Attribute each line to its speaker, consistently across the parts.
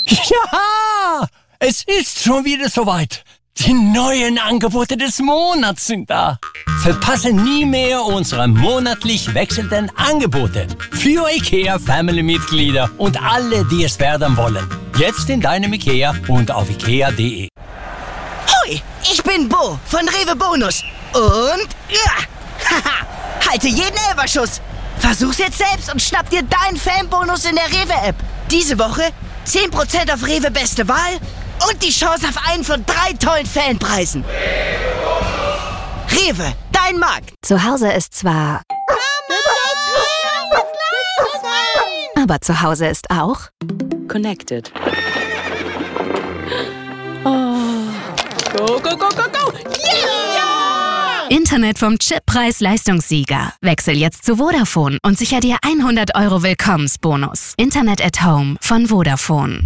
Speaker 1: Ja, es ist schon wieder soweit. Die neuen Angebote des Monats sind da. Verpasse nie mehr unsere monatlich wechselnden Angebote für IKEA-Family-Mitglieder und alle, die es werden wollen. Jetzt in deinem IKEA und auf ikea.de.
Speaker 2: Hoi, ich bin Bo von Rewe Bonus. Und halte jeden Elferschuss. Versuch's jetzt selbst und schnapp dir deinen Fanbonus in der Rewe-App. Diese Woche 10% auf Rewe Beste Wahl und die Chance auf einen von 3 tollen Fanpreisen. Rewe, dein Markt.
Speaker 3: Zu Hause ist zwar... Aber zu Hause ist auch...
Speaker 4: Connected. Oh. Go, go, go, go, go! Yeah!
Speaker 3: Internet vom Chip-Preis-Leistungssieger. Wechsel jetzt zu Vodafone und sicher dir 100 € Willkommensbonus. Internet at Home von Vodafone.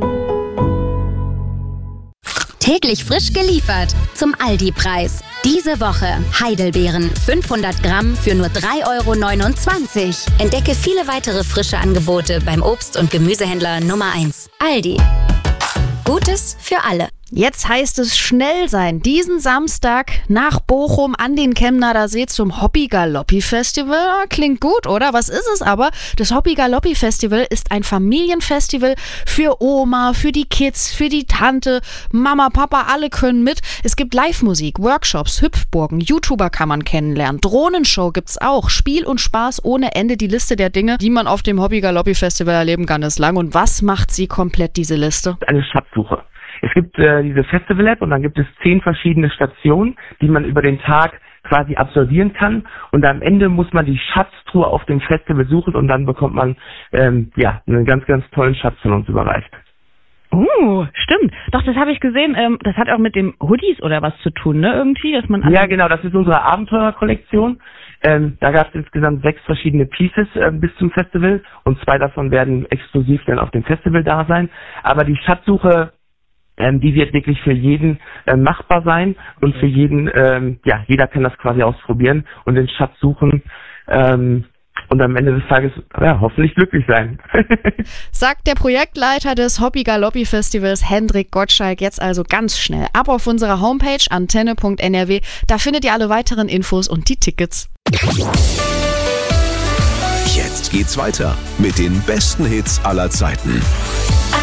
Speaker 5: Täglich frisch geliefert zum Aldi-Preis. Diese Woche Heidelbeeren 500 Gramm für nur 3,29 €. Entdecke viele weitere frische Angebote beim Obst- und Gemüsehändler Nummer 1. Aldi. Gutes für alle.
Speaker 6: Jetzt heißt es schnell sein. Diesen Samstag nach Bochum an den Chemnader See zum Hoppi-Galoppi-Festival. Klingt gut, oder? Was ist es aber? Das Hoppi-Galoppi-Festival ist ein Familienfestival für Oma, für die Kids, für die Tante, Mama, Papa, alle können mit. Es gibt Live-Musik, Workshops, Hüpfburgen, YouTuber kann man kennenlernen, Drohnenshow gibt's auch, Spiel und Spaß ohne Ende. Die Liste der Dinge, die man auf dem Hoppi-Galoppi-Festival erleben kann, ist lang. Und was macht sie komplett, diese Liste?
Speaker 7: Eine Schatzsuche. Es gibt diese Festival-App und dann gibt es 10 verschiedene Stationen, die man über den Tag quasi absolvieren kann. Und am Ende muss man die Schatztruhe auf dem Festival suchen und dann bekommt man einen ganz, ganz tollen Schatz von uns überreicht.
Speaker 8: Stimmt. Doch, das habe ich gesehen. Das hat auch mit dem Hoodies oder was zu tun, ne? Irgendwie, dass man...
Speaker 7: Ja, genau. Das ist unsere Abenteurer-Kollektion. Da gab es insgesamt 6 verschiedene Pieces bis zum Festival und 2 davon werden exklusiv dann auf dem Festival da sein. Aber die Schatzsuche, die wird wirklich für jeden machbar sein und für jeden, jeder kann das quasi ausprobieren und den Schatz suchen und am Ende des Tages hoffentlich glücklich sein.
Speaker 6: Sagt der Projektleiter des Hoppi-Galoppi-Festivals Hendrik Gottschalk. Jetzt also ganz schnell ab auf unserer Homepage antenne.nrw. Da findet ihr alle weiteren Infos und die Tickets.
Speaker 9: Jetzt geht's weiter mit den besten Hits aller Zeiten.